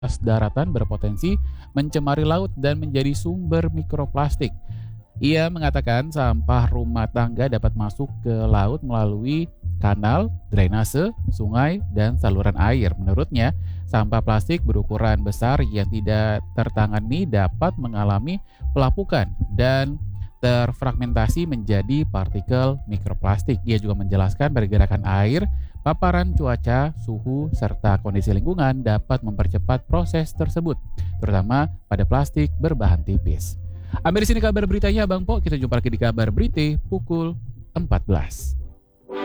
daratan berpotensi mencemari laut dan menjadi sumber mikroplastik. Ia mengatakan sampah rumah tangga dapat masuk ke laut melalui kanal, drainase, sungai, dan saluran air. Menurutnya, sampah plastik berukuran besar yang tidak tertangani dapat mengalami pelapukan dan terfragmentasi menjadi partikel mikroplastik. Ia juga menjelaskan pergerakan air, paparan cuaca, suhu, serta kondisi lingkungan dapat mempercepat proses tersebut, terutama pada plastik berbahan tipis. Sampai di sini kabar beritanya Bang Po, kita jumpa lagi di kabar berita pukul 14.